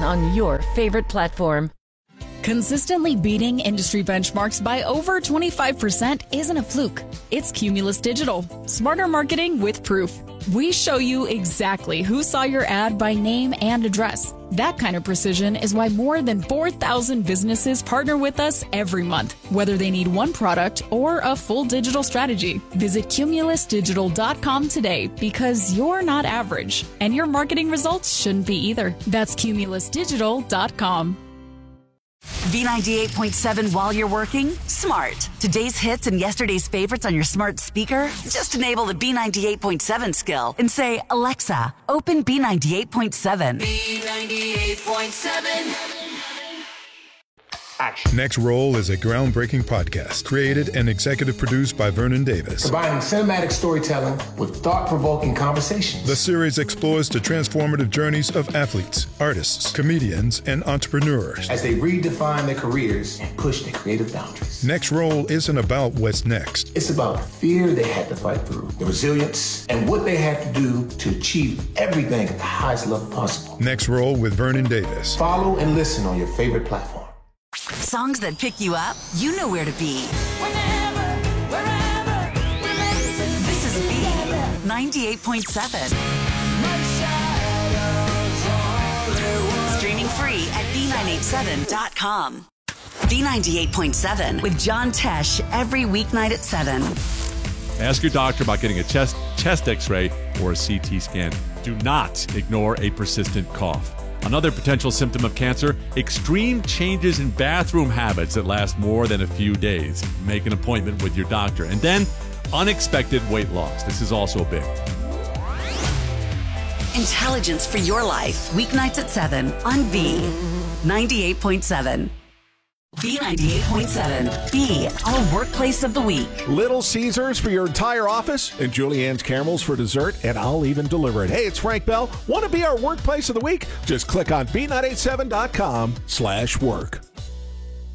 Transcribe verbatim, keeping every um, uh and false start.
on your favorite platform. Consistently beating industry benchmarks by over twenty-five percent isn't a fluke. It's Cumulus Digital. Smarter marketing with proof. We show you exactly who saw your ad by name and address. That kind of precision is why more than four thousand businesses partner with us every month, whether they need one product or a full digital strategy. Visit cumulus digital dot com today because you're not average, and your marketing results shouldn't be either. That's cumulus digital dot com. B ninety-eight point seven while you're working? Smart. Today's hits and yesterday's favorites on your smart speaker? Just enable the B ninety-eight point seven skill and say, Alexa, open B ninety-eight point seven. B ninety-eight point seven. Action. Next Roll is a groundbreaking podcast created and executive produced by Vernon Davis. Combining cinematic storytelling with thought-provoking conversations. The series explores the transformative journeys of athletes, artists, comedians, and entrepreneurs as they redefine their careers and push their creative boundaries. Next Roll isn't about what's next. It's about the fear they had to fight through, the resilience, and what they had to do to achieve everything at the highest level possible. Next Roll with Vernon Davis. Follow and listen on your favorite platform. Songs that pick you up, you know where to be. Whenever, wherever, whenever. This is B ninety-eight point seven. Streaming free at b nine eight seven dot com. B ninety-eight point seven with John Tesh every weeknight at seven. Ask your doctor about getting a chest, chest x-ray or a C T scan. Do not ignore a persistent cough. Another potential symptom of cancer, extreme changes in bathroom habits that last more than a few days. Make an appointment with your doctor. And then, unexpected weight loss. This is also big. Intelligence for your life. Weeknights at seven on B ninety-eight point seven. B ninety-eight point seven. B, our workplace of the week. Little Caesars for your entire office, and Julianne's Caramels for dessert, and I'll even deliver it. Hey, it's Frank Bell. Want to be our workplace of the week? Just click on b nine eight seven dot com slash work.